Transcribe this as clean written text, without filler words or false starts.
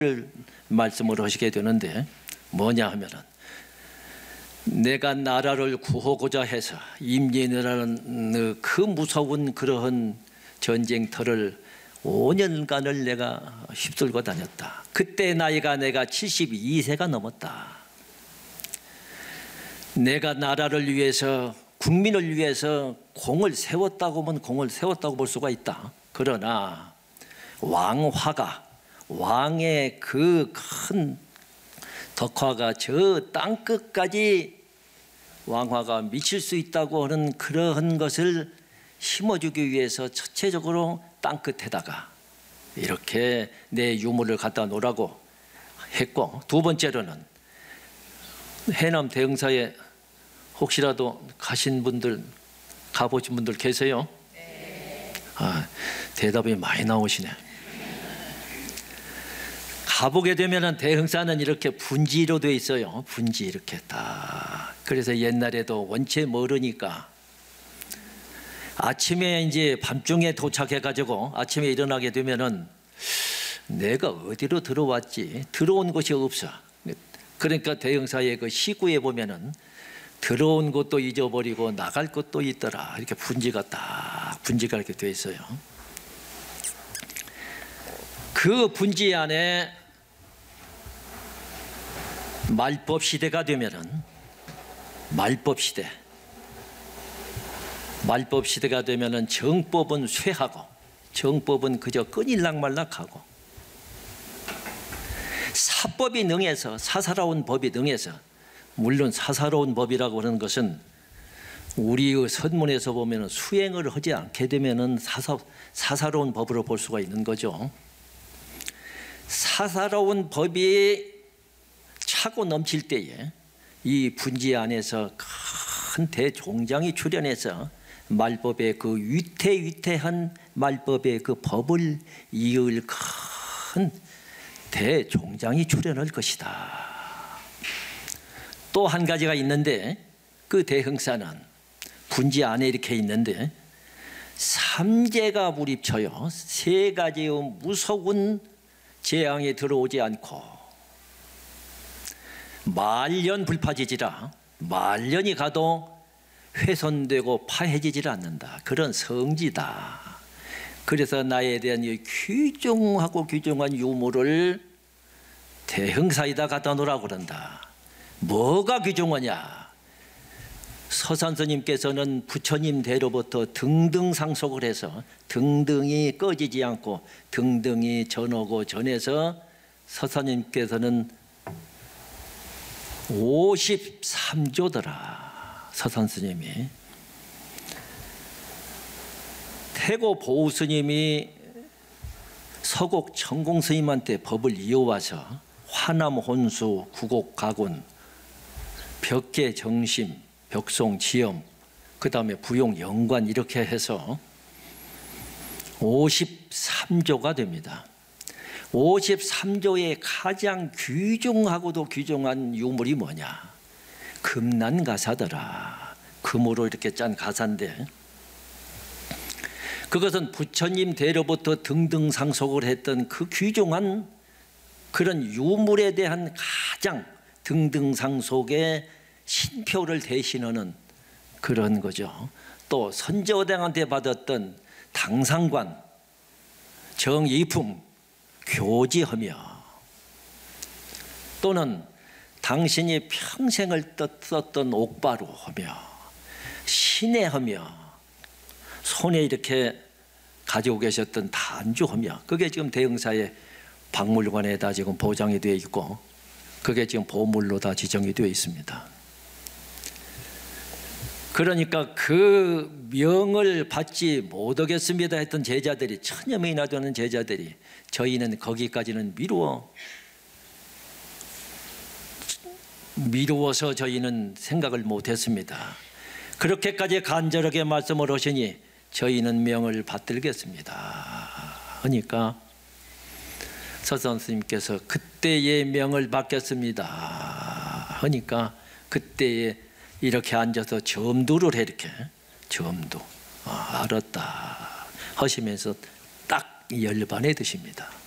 말씀을 하시게 되는데 뭐냐 하면은 내가 나라를 구하고자 해서 임진왜란이라는 그 무서운 그러한 전쟁터를 5년간을 내가 휩쓸고 다녔다. 그때 나이가 내가 72세가 넘었다. 내가 나라를 위해서 국민을 위해서 공을 세웠다고 하면 공을 세웠다고 볼 수가 있다. 그러나 왕화가 왕의 그 큰 덕화가 저 땅끝까지 왕화가 미칠 수 있다고 하는 그러한 것을 심어주기 위해서 첫째적으로 땅끝에다가 이렇게 내 유물을 갖다 놓으라고 했고, 두 번째로는 해남 대흥사에 혹시라도 가신 분들, 가보신 분들 계세요? 대답이 많이 나오시네. 가보게 되면 대흥사는 이렇게 분지로 되어 있어요. 분지 이렇게 딱. 그래서 옛날에도 원체 멀으니까 아침에 이제 밤중에 도착해가지고 아침에 일어나게 되면은 내가 어디로 들어왔지? 들어온 곳이 없어. 그러니까 대흥사의 그 시구에 보면은 들어온 곳도 잊어버리고 나갈 곳도 있더라. 이렇게 분지가 이렇게 되어 있어요. 그 분지 안에 말법 시대가 되면은 말법 시대가 되면은 정법은 쇠하고 정법은 그저 끊일락말락하고 사법이 능해서 사사로운 법이 능해서, 물론 사사로운 법이라고 하는 것은 우리의 선문에서 보면 수행을 하지 않게 되면은 사사로운 법으로 볼 수가 있는 거죠. 사사로운 법이 차고 넘칠 때에 이 분지 안에서 큰 대종장이 출현해서 말법의 그 위태위태한 말법의 그 법을 이을 큰 대종장이 출현할 것이다. 또 한 가지가 있는데, 그 대흥사는 분지 안에 이렇게 있는데 삼재가 불입쳐요. 세 가지의 무서운 재앙이 들어오지 않고 말년 불파지지라, 말년이 가도 훼손되고 파해지질 않는다. 그런 성지다. 그래서 나에 대한 이 귀중한 유물을 대흥사에다 갖다 놓으라고 그런다. 뭐가 귀중하냐? 서산스님께서는 부처님 대로부터 등등상속을 해서 등등이 꺼지지 않고 등등이 전하고 전해서 서산님께서는 53조더라. 서산스님이. 태고 보우스님이 서곡 천공스님한테 법을 이어와서 화남 혼수, 구곡 가군, 벽계 정심, 벽송 지엄, 그 다음에 부용 영관 이렇게 해서 53조가 됩니다. 53조의 가장 귀중하고도 귀중한 유물이 뭐냐? 금난가사더라. 금으로 이렇게 짠 가사인데, 그것은 부처님 대로부터 등등상속을 했던 그 귀중한 그런 유물에 대한 가장 등등상속의 신표를 대신하는 그런 거죠. 또 선조대왕한테 받았던 당상관, 정이품, 교지하며, 또는 당신이 평생을 썼던 옥바로 하며, 신해하며, 손에 이렇게 가지고 계셨던 단주하며, 그게 지금 대흥사의 박물관에다 지금 보장이 되어 있고, 그게 지금 보물로 다 지정이 되어 있습니다. 그러니까 그 명을 받지 못하겠습니다 했던 제자들이, 1000여 명이나 되는 제자들이, 저희는 거기까지는 미루어서 저희는 생각을 못했습니다. 그렇게까지 간절하게 말씀을 하시니 저희는 명을 받들겠습니다 하니까 서산 스님께서 그때의 명을 받겠습니다 하니까 그때에 이렇게 앉아서 점두를 해. 이렇게 점두, 알았다 하시면서 딱 열반에 드십니다.